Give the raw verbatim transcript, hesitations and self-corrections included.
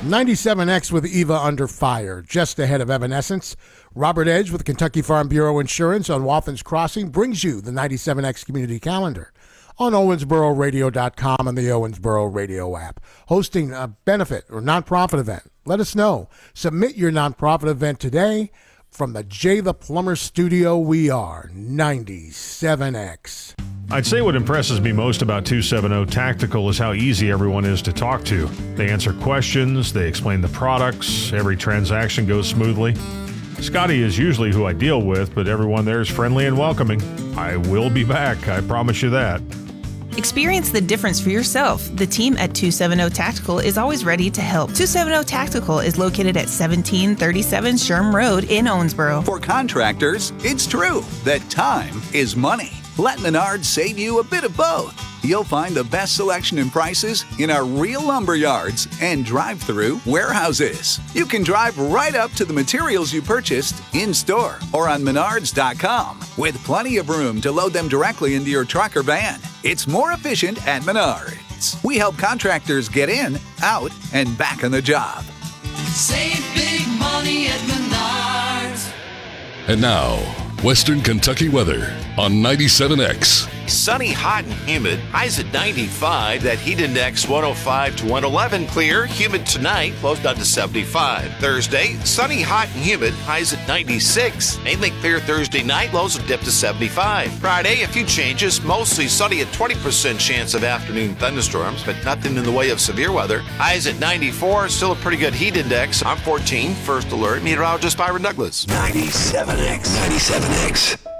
ninety-seven X with Eva under fire, just ahead of Evanescence. Robert Edge with Kentucky Farm Bureau Insurance on Wathen's Crossing brings you the ninety-seven X Community Calendar on Owensboro Radio dot com and the Owensboro Radio app. Hosting a benefit or nonprofit event. Let us know. Submit your nonprofit event today. From the Jay the Plumber Studio, we are ninety-seven X. I'd say what impresses me most about two seventy Tactical is how easy everyone is to talk to. They answer questions, they explain the products, every transaction goes smoothly. Scotty is usually who I deal with, but everyone there is friendly and welcoming. I will be back, I promise you that. Experience the difference for yourself. The team at two seventy Tactical is always ready to help. two seventy Tactical is located at seventeen thirty-seven Sherm Road in Owensboro. For contractors, it's true that time is money. Let Menards save you a bit of both. You'll find the best selection and prices in our real lumber yards and drive-through warehouses. You can drive right up to the materials you purchased in-store or on menards dot com with plenty of room to load them directly into your truck or van. It's more efficient at Menards. We help contractors get in, out, and back on the job. Save big money at Menards. And now, Western Kentucky weather on ninety-seven X. Sunny, hot, and humid. Highs at ninety-five. That heat index one oh five to one eleven. Clear, humid tonight. Lows down to seventy-five. Thursday, sunny, hot, and humid. Highs at ninety-six. Mainly clear Thursday night. Lows will dip to seventy-five. Friday, a few changes. Mostly sunny at twenty percent chance of afternoon thunderstorms, but nothing in the way of severe weather. Highs at ninety-four. Still a pretty good heat index. I'm fourteen. First alert. Meteorologist Byron Douglas. ninety-seven X. ninety-seven X.